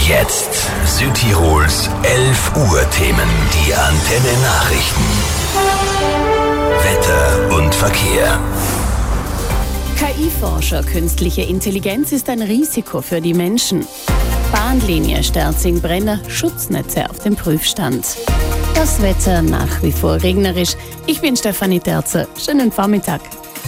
Jetzt Südtirols 11 Uhr Themen, die Antenne Nachrichten. Wetter und Verkehr. KI-Forscher, künstliche Intelligenz ist ein Risiko für die Menschen. Bahnlinie Sterzing-Brenner, Schutznetze auf dem Prüfstand. Das Wetter nach wie vor regnerisch. Ich bin Stefanie Terzer. Schönen Vormittag.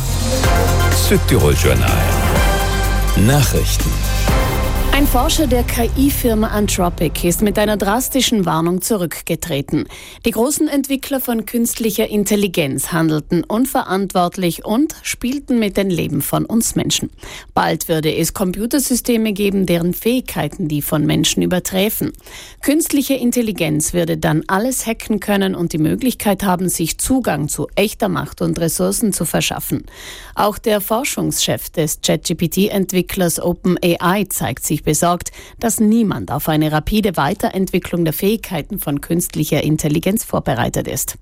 Südtirol Journal. Nachrichten. Ein Forscher der KI-Firma Anthropic ist mit einer drastischen Warnung zurückgetreten. Die großen Entwickler von künstlicher Intelligenz handelten unverantwortlich und spielten mit den Leben von uns Menschen. Bald würde es Computersysteme geben, deren Fähigkeiten die von Menschen übertreffen. Künstliche Intelligenz würde dann alles hacken können und die Möglichkeit haben, sich Zugang zu echter Macht und Ressourcen zu verschaffen. Auch der Forschungschef des ChatGPT-Entwicklers OpenAI zeigt sich besorgt, dass niemand auf eine rapide Weiterentwicklung der Fähigkeiten von künstlicher Intelligenz vorbereitet ist.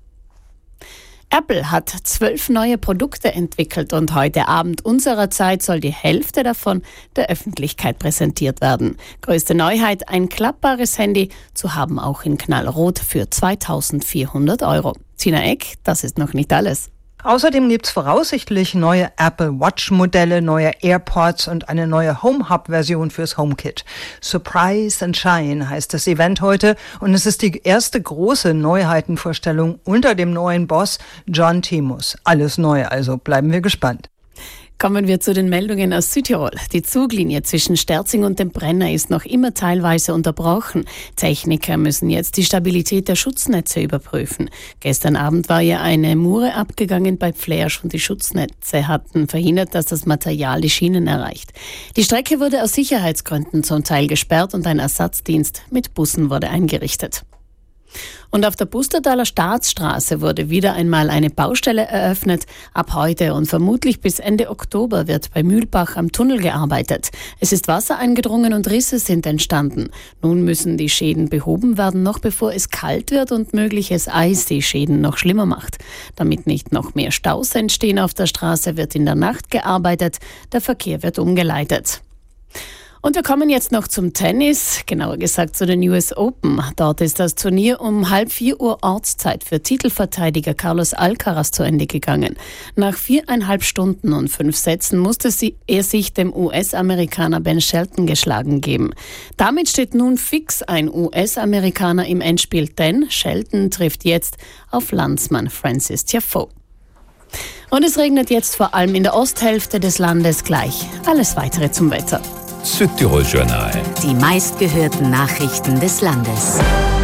Apple hat 12 neue Produkte entwickelt und heute Abend unserer Zeit soll die Hälfte davon der Öffentlichkeit präsentiert werden. Größte Neuheit, ein klappbares Handy, zu haben auch in Knallrot für 2.400 €. Tina Eck, das ist noch nicht alles. Außerdem gibt es voraussichtlich neue Apple Watch-Modelle, neue AirPods und eine neue Home-Hub-Version fürs HomeKit. Surprise and Shine heißt das Event heute und es ist die erste große Neuheitenvorstellung unter dem neuen Boss John Timus. Alles neu, also bleiben wir gespannt. Kommen wir zu den Meldungen aus Südtirol. Die Zuglinie zwischen Sterzing und dem Brenner ist noch immer teilweise unterbrochen. Techniker müssen jetzt die Stabilität der Schutznetze überprüfen. Gestern Abend war ja eine Mure abgegangen bei Pflersch und die Schutznetze hatten verhindert, dass das Material die Schienen erreicht. Die Strecke wurde aus Sicherheitsgründen zum Teil gesperrt und ein Ersatzdienst mit Bussen wurde eingerichtet. Und auf der Pustertaler Staatsstraße wurde wieder einmal eine Baustelle eröffnet. Ab heute und vermutlich bis Ende Oktober wird bei Mühlbach am Tunnel gearbeitet. Es ist Wasser eingedrungen und Risse sind entstanden. Nun müssen die Schäden behoben werden, noch bevor es kalt wird und mögliches Eis die Schäden noch schlimmer macht. Damit nicht noch mehr Staus entstehen auf der Straße, wird in der Nacht gearbeitet. Der Verkehr wird umgeleitet. Und wir kommen jetzt noch zum Tennis, genauer gesagt zu den US Open. Dort ist das Turnier um 3:30 Ortszeit für Titelverteidiger Carlos Alcaraz zu Ende gegangen. Nach 4,5 Stunden und 5 Sätzen musste er sich dem US-Amerikaner Ben Shelton geschlagen geben. Damit steht nun fix ein US-Amerikaner im Endspiel, denn Shelton trifft jetzt auf Landsmann Frances Tiafoe. Und es regnet jetzt vor allem in der Osthälfte des Landes gleich. Alles Weitere zum Wetter. Südtirol Journal. Die meistgehörten Nachrichten des Landes.